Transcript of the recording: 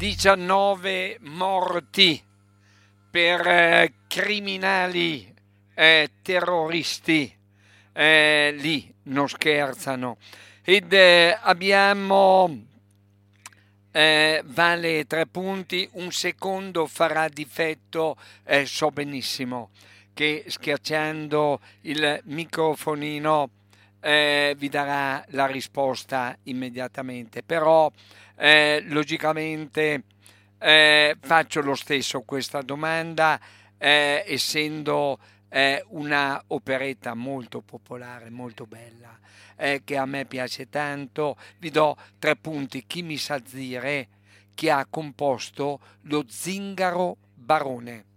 19 morti per criminali terroristi, lì non scherzano. Ed abbiamo vale 3 punti, un secondo farà difetto, so benissimo che schiacciando il microfonino vi darà la risposta immediatamente, però logicamente faccio lo stesso questa domanda, essendo una operetta molto popolare, molto bella, che a me piace tanto. Vi do 3 punti. Chi mi sa dire chi ha composto lo Zingaro Barone?